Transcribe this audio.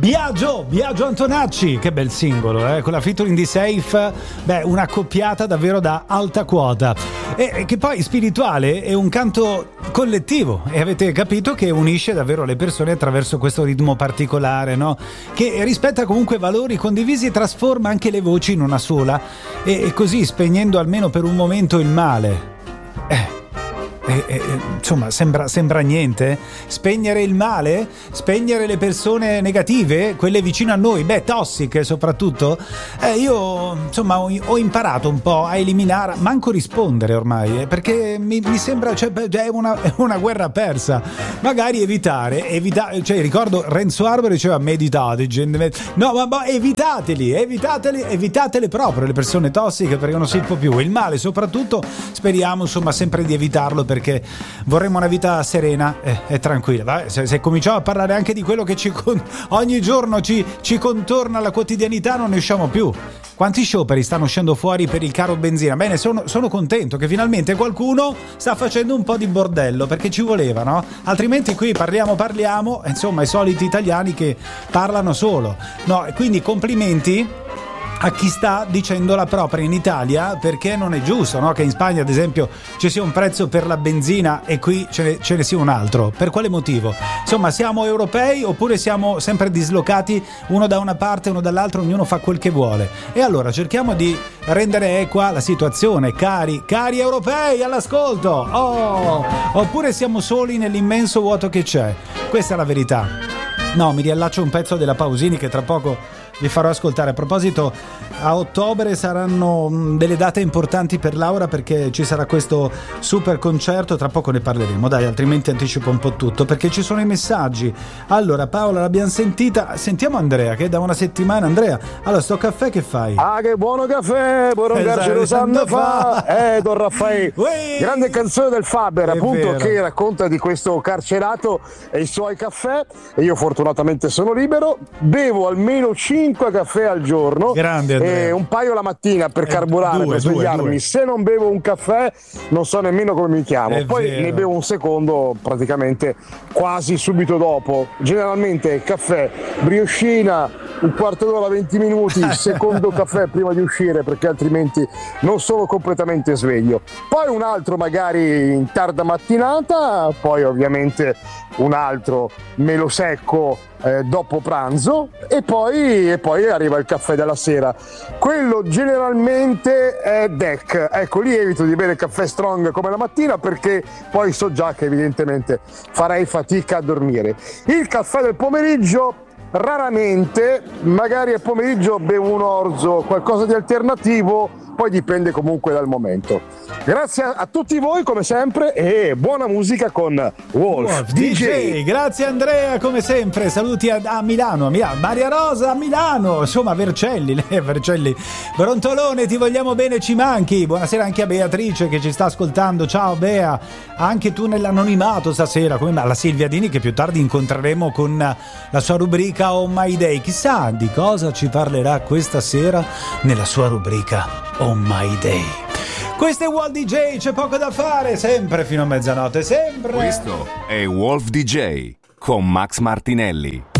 Biagio Antonacci, che bel singolo, con la featuring di Safe, una coppiata davvero da alta quota, e che poi spirituale, è un canto collettivo, e avete capito che unisce davvero le persone attraverso questo ritmo particolare, no? Che rispetta comunque valori condivisi e trasforma anche le voci in una sola, e così spegnendo almeno per un momento il male. Insomma, sembra niente. Spegnere il male, spegnere le persone negative, quelle vicino a noi, tossiche soprattutto. Io insomma ho imparato un po' a eliminare, manco rispondere ormai, perché mi sembra, è una guerra persa. Magari evitare, cioè ricordo Renzo Arbore diceva meditate, ma evitatele proprio le persone tossiche, perché non si può più. Il male soprattutto speriamo insomma sempre di evitarlo, perché vorremmo una vita serena e tranquilla. Se cominciamo a parlare anche di quello che ogni giorno ci contorna la quotidianità, non ne usciamo più. Quanti scioperi stanno uscendo fuori per il caro benzina? Bene, sono contento che finalmente qualcuno sta facendo un po' di bordello, perché ci voleva, no? Altrimenti qui parliamo, insomma, i soliti italiani che parlano solo. No, quindi complimenti a chi sta dicendo la propria in Italia, perché non è giusto, no? Che in Spagna ad esempio ci sia un prezzo per la benzina e qui ce ne sia un altro. Per quale motivo? Insomma, siamo europei oppure siamo sempre dislocati, uno da una parte, uno dall'altra, ognuno fa quel che vuole? E allora cerchiamo di rendere equa la situazione, cari europei all'ascolto. Oppure siamo soli nell'immenso vuoto che c'è? Questa è la verità. No, mi riallaccio un pezzo della Pausini che tra poco vi farò ascoltare. A proposito, a ottobre saranno delle date importanti per Laura, perché ci sarà questo super concerto, tra poco ne parleremo, dai, altrimenti anticipo un po' tutto, perché ci sono i messaggi. Allora, Paola l'abbiamo sentita, sentiamo Andrea, che è da una settimana. Andrea, allora, sto caffè che fai? Che buono caffè, buon gargelo sanno fa, Don Raffaele. Grande canzone del Faber, appunto, vero, che racconta di questo carcerato e i suoi caffè, e io fortunatamente sono libero, bevo almeno 5 caffè al giorno. Grande Andrea. E un paio la mattina per carburare, per svegliarmi. Se non bevo un caffè non so nemmeno come mi chiamo. Poi ne bevo un secondo praticamente quasi subito dopo. Generalmente caffè, brioscina, un quarto d'ora, 20 minuti, secondo caffè prima di uscire, perché altrimenti non sono completamente sveglio. Poi un altro magari in tarda mattinata, poi ovviamente un altro melo secco dopo pranzo, e poi arriva il caffè della sera. Quello generalmente è DEC. Ecco, lì evito di bere il caffè strong come la mattina, perché poi so già che evidentemente farei fatica a dormire. Il caffè del pomeriggio raramente, magari al pomeriggio bevo un orzo, qualcosa di alternativo, poi dipende comunque dal momento. Grazie a tutti voi come sempre, e buona musica con Wolf DJ. Grazie Andrea, come sempre. Saluti a Milano, Maria Rosa a Milano, insomma Vercelli, Brontolone, ti vogliamo bene, ci manchi. Buonasera anche a Beatrice che ci sta ascoltando. Ciao Bea, anche tu nell'anonimato stasera, come alla Silvia Dini, che più tardi incontreremo con la sua rubrica On My Day. Chissà di cosa ci parlerà questa sera nella sua rubrica On My Day. Questo è Wolf DJ, c'è poco da fare, sempre fino a mezzanotte, sempre. Questo è Wolf DJ con Max Martinelli.